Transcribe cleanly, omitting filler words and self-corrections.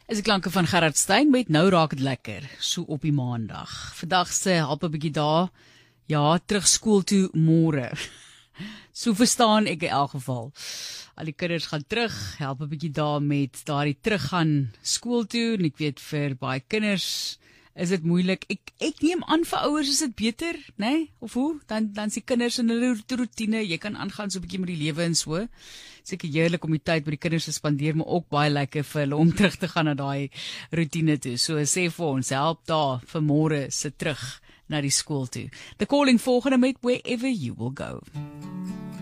Is die klanke van Gerard Steyn met Nou raak het lekker, so op die maandag. Vandag se help 'n bietjie daar, ja, terug skool toe môre. So verstaan ek in elk geval. Al die kinders gaan terug, help 'n bietjie daar met daardie teruggaan skool toe, en ek weet vir baie kinders is dit moeilik. Ek neem aan vir ouers is dit beter, né? Of hoe? Dan is die kinders in hulle roetine, jy kan aangaan so 'n bietjie met die lewe en so. Seker heerlik om die tyd met die kinders te spandeer, maar ook baie lekker vir hulle om terug te gaan na daai roetine toe. So sê vir ons, help daar vir môre se terug na die skool toe. The Calling volgende met Wherever You Will Go.